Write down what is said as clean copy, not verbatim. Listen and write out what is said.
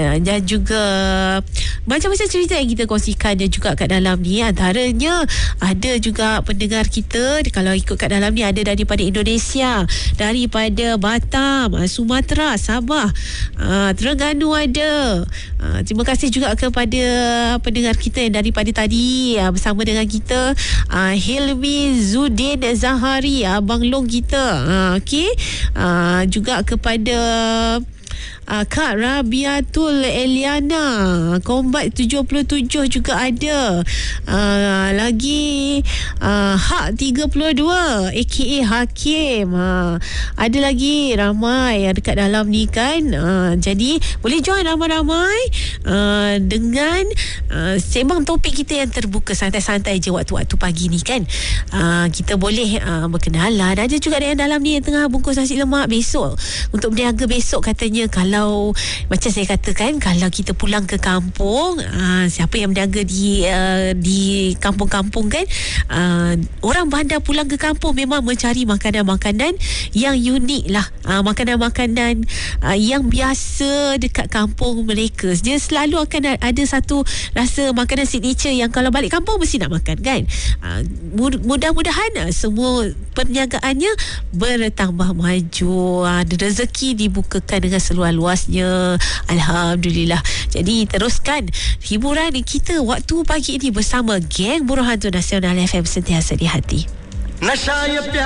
Dan juga macam-macam cerita yang kita kongsikan dan juga kat dalam ni. Antaranya ada juga pendengar kita, kalau ikut kat dalam ni, ada daripada Indonesia, daripada Batam, Sumatera, Sabah, Terengganu ada. Terima kasih juga kepada pendengar kita yang daripada tadi bersama dengan kita, Hilmi Zudin Zahari, Abang Long kita. Okey. Juga kepada Kak Rabiatul Eliana, Kombat 77 juga ada. Lagi Hak 32 aka Hakim. Ada lagi ramai yang dekat dalam ni kan. Jadi boleh join ramai-ramai dengan sembang topik kita yang terbuka, santai-santai je waktu-waktu pagi ni kan. Kita boleh berkenalan. Ada juga yang dalam ni yang tengah bungkus nasi lemak besok, untuk berniaga besok katanya. Kalau macam saya katakan, kalau kita pulang ke kampung, siapa yang berniaga di kampung-kampung kan, orang bandar pulang ke kampung memang mencari makanan-makanan yang unik lah, makanan-makanan yang biasa dekat kampung mereka. Dia selalu akan ada satu rasa makanan signature yang kalau balik kampung mesti nak makan kan. Mudah-mudahan semua perniagaannya bertambah maju, rezeki dibukakan dengan seluas-luasnya, alhamdulillah. Jadi teruskan hiburan kita waktu pagi ini bersama geng Buruh Hantu Nasional FM, sentiasa di hati.